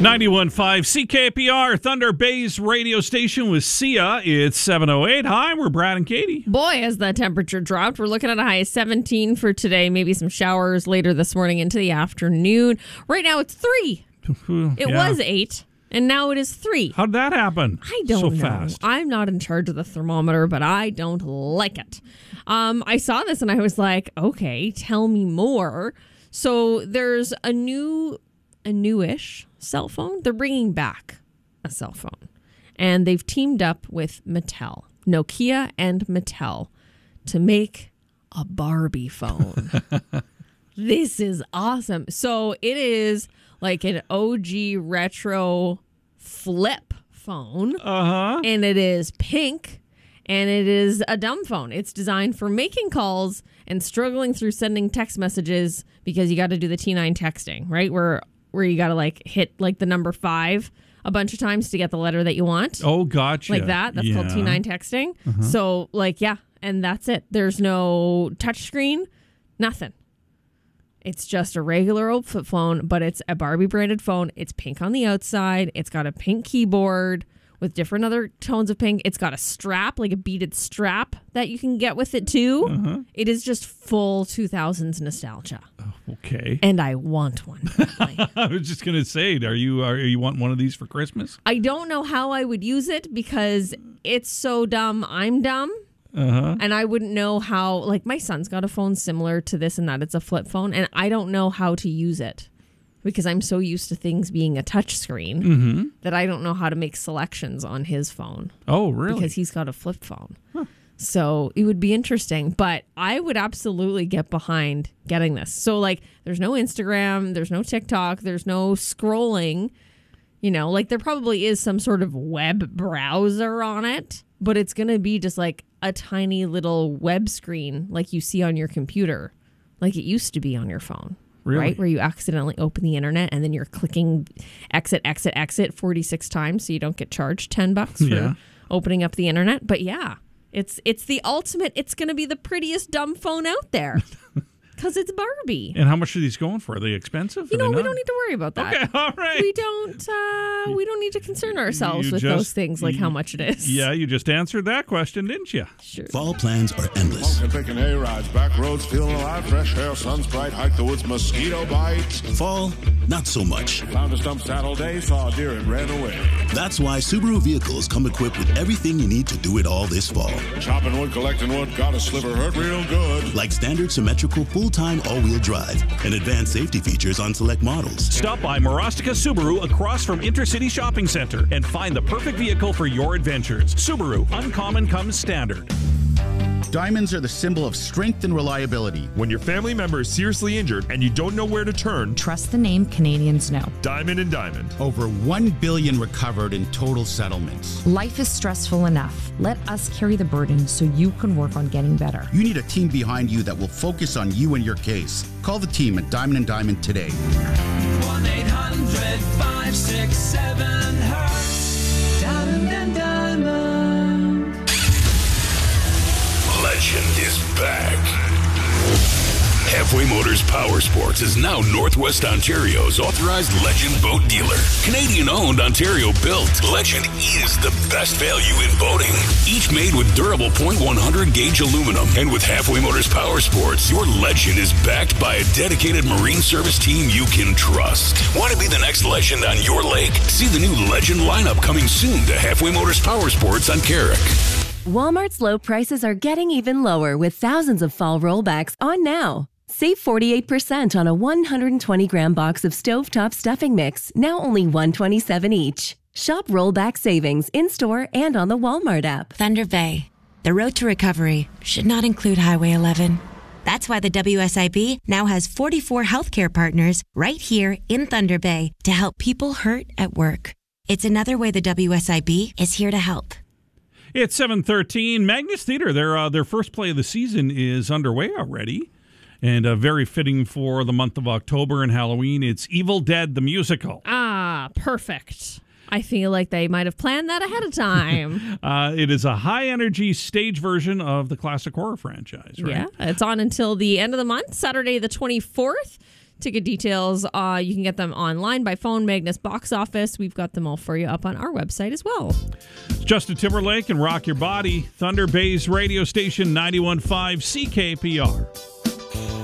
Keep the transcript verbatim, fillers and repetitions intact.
ninety-one point five C K P R, Thunder Bay's radio station with Sia. It's seven oh eight. Hi, we're Brad and Katie. Boy, has the temperature dropped. We're looking at a high of seventeen for today. Maybe some showers later this morning into the afternoon. Right now it's three. It Yeah. was eight, and now it is three. How'd that happen? I don't so know. fast. I'm not in charge of the thermometer, but I don't like it. Um, I saw this and I was like, okay, tell me more. So there's a new, a newish cell phone. They're bringing back a cell phone, and they've teamed up with Mattel, Nokia and Mattel, to make a Barbie phone. This is awesome. So it is like an O G retro flip phone, Uh-huh. and it is pink, and it is a dumb phone. It's designed for making calls and struggling through sending text messages because you got to do the T nine texting, right? Where where you got to like hit like the number five a bunch of times to get the letter that you want. Oh, gotcha. Like that. That's yeah. called T nine texting. Uh-huh. So like, yeah, and that's it. There's no touchscreen, nothing. It's just a regular old flip phone, but it's a Barbie branded phone. It's pink on the outside. It's got a pink keyboard with different other tones of pink. It's got a strap, like a beaded strap that you can get with it too. Uh-huh. It is just full two thousands nostalgia. Oh, okay. And I want one. I was just going to say, are you are you want one of these for Christmas? I don't know how I would use it because it's so dumb. I'm dumb. Uh-huh. And I wouldn't know how, like my son's got a phone similar to this and that. It's a flip phone. And I don't know how to use it because I'm so used to things being a touch screen Mm-hmm. that I don't know how to make selections on his phone. Oh, really? Because he's got a flip phone. Huh. So it would be interesting. But I would absolutely get behind getting this. So like there's no Instagram, there's no TikTok, there's no scrolling. You know, like there probably is some sort of web browser on it, but it's going to be just like a tiny little web screen like you see on your computer, like it used to be on your phone. Really? Right? Where you accidentally open the internet and then you're clicking exit, exit, exit forty-six times so you don't get charged ten bucks for Yeah. opening up the internet. But yeah, it's it's the ultimate. It's going to be the prettiest dumb phone out there because it's Barbie. And how much are these going for? Are they expensive? You Are know, they we not? don't need to worry about that. Okay, all right. We don't. Uh, we don't need to concern ourselves You with just- those things like you- how much it is. Yeah, you just answered that question, didn't you? Sure. Fall plans are endless. Smoking, picking hay rides, back roads, feeling alive, fresh air, sun's bright, hike the woods, mosquito bites. Fall, not so much. Found a stump saddle day, saw a deer and ran away. That's why Subaru vehicles come equipped with everything you need to do it all this fall. Chopping wood, collecting wood, got a sliver, hurt real good. Like standard symmetrical full-time all-wheel drive and advanced safety features on select models. Stop by Marostica Subaru across from Intercity Shopping Center and find the perfect vehicle for your adventures. Subaru, uncommon comes standard. Diamonds are the symbol of strength and reliability. When your family member is seriously injured and you don't know where to turn, Trust the name Canadians know. Diamond and Diamond. Over one billion recovered in total settlements. Life is stressful enough. Let us carry the burden so you can work on getting better. You need a team behind you that will focus on you and your case. Call the team at Diamond and Diamond today. one eight hundred five six seven hurts. Diamond and Diamond. Legend is back. Halfway Motors Power Sports is now Northwest Ontario's authorized Legend boat dealer. Canadian-owned, Ontario-built, Legend is the best value in boating. Each made with durable point one hundred gauge aluminum. And with Halfway Motors Power Sports, your Legend is backed by a dedicated marine service team you can trust. Want to be the next Legend on your lake? See the new Legend lineup coming soon to Halfway Motors Power Sports on Carrick. Walmart's low prices are getting even lower with thousands of fall rollbacks on now. Save forty-eight percent on a one hundred twenty gram box of stovetop stuffing mix, now only one dollar and twenty-seven cents each. Shop rollback savings in-store and on the Walmart app. Thunder Bay. The road to recovery should not include Highway eleven. That's why the W S I B now has forty-four healthcare partners right here in Thunder Bay to help people hurt at work. It's another way the W S I B is here to help. It's seven thirteen. Magnus Theatre, their, uh, their first play of the season is underway already. And uh, very fitting for the month of October and Halloween. It's Evil Dead, the musical. Ah, perfect. I feel like they might have planned that ahead of time. uh, it is a high-energy stage version of the classic horror franchise, right? Yeah, it's on until the end of the month, Saturday the twenty-fourth. Ticket details, uh, you can get them online, by phone, Magnus Box Office. We've got them all for you up on our website as well. Justin Timberlake and Rock Your Body, Thunder Bay's radio station ninety-one point five C K P R.